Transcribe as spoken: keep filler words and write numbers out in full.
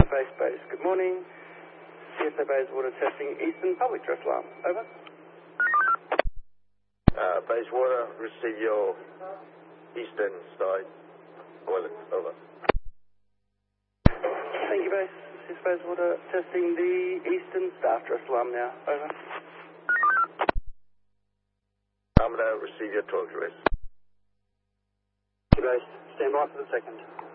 Base Base, good morning. C S A Bayswater testing Eastern Public Dress Alarm. Over. Uh, Bayswater, receive your Eastern side toilet. Over. Thank you, Base. C S A Bayswater testing the Eastern Staff Dress Alarm now. Over. Commodore, receive your toilet dress. Base, stand by for the second.